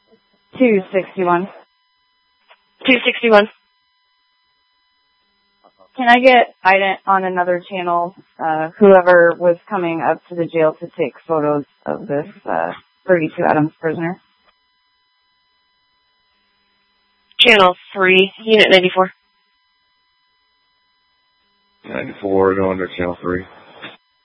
261. 261. Can I get ident on another channel, whoever was coming up to the jail to take photos of this 32 Adams prisoner? Channel 3, Unit 94. 94, going to channel 3.